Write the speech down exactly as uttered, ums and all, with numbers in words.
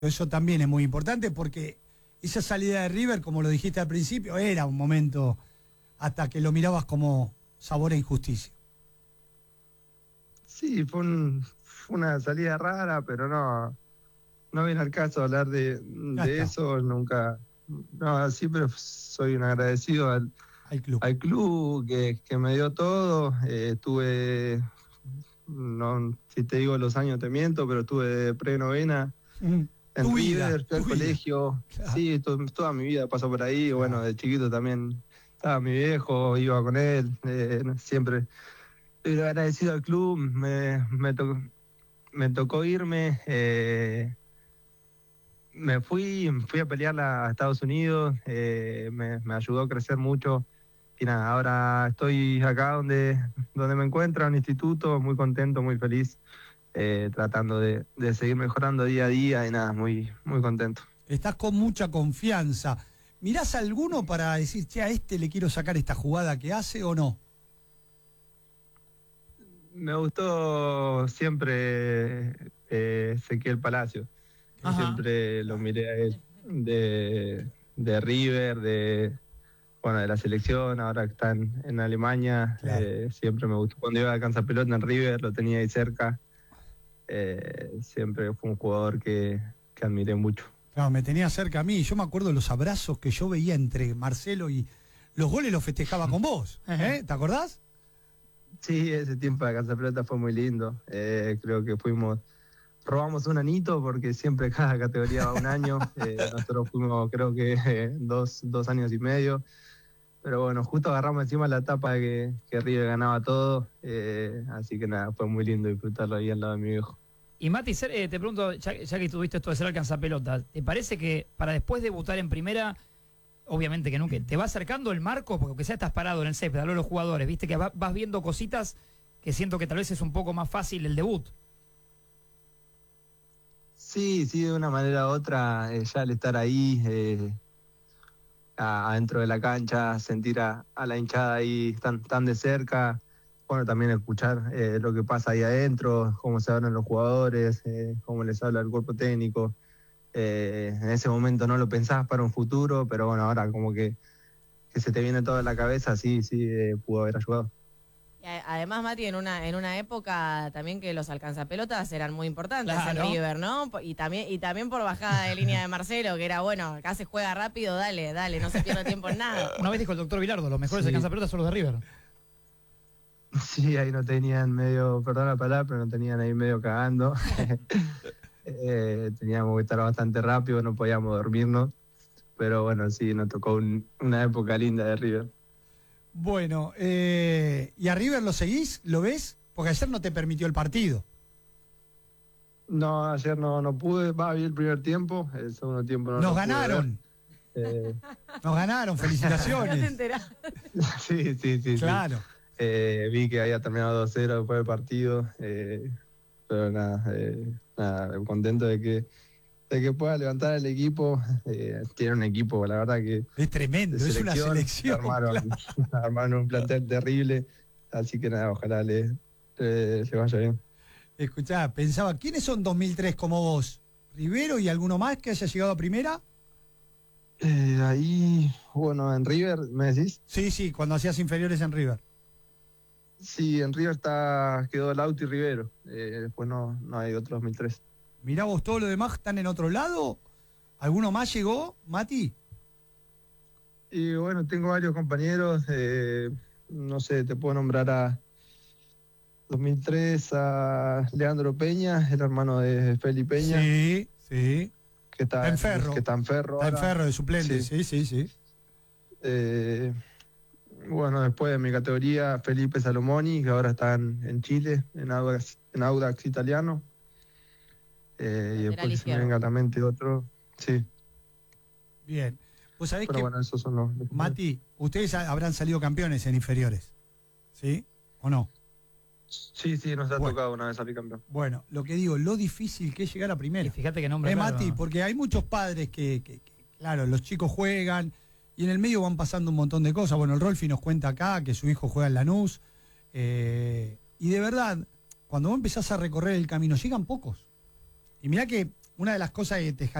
Eso también es muy importante porque esa salida de River, como lo dijiste al principio, era un momento hasta que lo mirabas como sabor a injusticia. Sí, fue, un, fue una salida rara, pero no, no viene al caso hablar de, de eso, nunca. No, siempre soy un agradecido al, al club, al club que, que me dio todo. Eh, tuve, no, si te digo los años te miento, pero tuve de pre-novena. Mm. En tu River, vida, fui al tu colegio, claro. sí, to, toda mi vida pasó por ahí, Claro. Bueno, de chiquito también estaba mi viejo, iba con él, eh, siempre estoy agradecido al club, me, me, to, me tocó irme, eh, me fui, fui a pelearla a Estados Unidos, eh, me, me ayudó a crecer mucho y nada, ahora estoy acá donde, donde me encuentro, en el instituto, muy contento, muy feliz. Eh, tratando de, de seguir mejorando día a día y nada, muy, muy contento. Estás con mucha confianza. ¿Mirás alguno para decir, che, a este le quiero sacar esta jugada que hace o no? Me gustó siempre eh, Ezequiel Palacio. Ajá. Siempre lo miré a él de, de River, de bueno de la selección, ahora que está en, en Alemania. Claro. Eh, siempre me gustó. Cuando iba a alcanzar pelota en River, lo tenía ahí cerca. Eh, siempre fue un jugador que, que admiré mucho. Claro, me tenía cerca a mí. Yo me acuerdo de los abrazos que yo veía entre Marcelo y los goles los festejaba con vos. ¿Eh? ¿Te acordás? Sí, ese tiempo de Alcanzar Pelota fue muy lindo. Eh, creo que fuimos, robamos un anito porque siempre cada categoría va un año. Eh, nosotros fuimos creo que eh, dos, dos años y medio. Pero bueno, justo agarramos encima la etapa de que, que River ganaba todo. Eh, así que nada, fue muy lindo disfrutarlo ahí al lado de mi viejo. Y Mati, eh, te pregunto, ya, ya que tuviste esto de ser alcanzapelota, ¿te parece que para después debutar en primera, obviamente que nunca, te va acercando el marco, porque aunque sea estás parado en el césped, hablo de los jugadores, viste que va, vas viendo cositas que siento que tal vez es un poco más fácil el debut? Sí, sí, de una manera u otra, eh, ya al estar ahí, eh, adentro de la cancha, sentir a, a la hinchada ahí tan, tan de cerca. Bueno, también escuchar eh, lo que pasa ahí adentro, cómo se hablan los jugadores, eh, cómo les habla el cuerpo técnico. Eh, en ese momento no lo pensabas para un futuro, pero bueno, ahora como que, que se te viene todo en la cabeza, sí, sí, eh, pudo haber ayudado. Y además, Mati, en una en una época también que los alcanzapelotas eran muy importantes, claro, en River, ¿no? Y también y también por bajada de línea de Marcelo, que era, bueno, acá se juega rápido, dale, dale, no se pierde tiempo en nada. Una vez dijo el doctor Bilardo, los mejores sí. alcanzapelotas son los de River. Sí, ahí no tenían medio, perdón la palabra, pero no tenían ahí medio cagando. eh, teníamos que estar bastante rápido, no podíamos dormirnos. Pero bueno, sí, nos tocó un, una época linda de River. Bueno, eh, ¿y a River lo seguís? ¿Lo ves? Porque ayer no te permitió el partido. No, ayer no, no pude, va, vi el primer tiempo, el segundo tiempo no. Nos no ganaron. Eh... Nos ganaron, felicitaciones. ¿No te enteraste? Sí, sí, sí. Claro. Sí. Eh, vi que había terminado dos cero después del partido, eh, pero nada, eh, nada, contento de que de que pueda levantar el equipo. Eh, tiene un equipo, la verdad que es tremendo, es una selección. Armaron, claro. armaron un plantel terrible, así que nada, ojalá le, le, le vaya bien. Escuchá, pensaba, ¿quiénes son dos mil tres como vos? ¿Rivero y alguno más que haya llegado a primera? Eh, ahí, bueno, en River, ¿me decís? Sí, sí, cuando hacías inferiores en River. Sí, en River está, quedó Lauti y Rivero. Eh, después no, no hay otro dos mil tres. Mirá vos, todos los demás están en otro lado. ¿Alguno más llegó, Mati? Y bueno, tengo varios compañeros. Eh, no sé, te puedo nombrar a dos mil tres a Leandro Peña, el hermano de Feli Peña. Sí, sí. Que está, está en Ferro. Que está en Ferro. Está ahora. en Ferro de suplente, sí, sí, sí. sí. Eh, bueno, después de mi categoría, Felipe Salomoni, que ahora está en, en Chile, en Audax, en Audax italiano. Eh, y después se me venga a la mente otro. Sí. Bien. Vos sabés Pero que, bueno, esos son los... Mati, ustedes habrán salido campeones en inferiores, ¿sí? ¿O no? Sí, sí, nos ha bueno. tocado una vez salir campeón. Bueno, lo que digo, lo difícil que es llegar a primera. Y fíjate que nombre eh, claro, Mati, ¿no? porque hay muchos padres que, que, que, claro, los chicos juegan y en el medio van pasando un montón de cosas. Bueno, el Rolfi nos cuenta acá que su hijo juega en Lanús. Eh, y de verdad, cuando vos empezás a recorrer el camino, llegan pocos. Y mirá que una de las cosas que te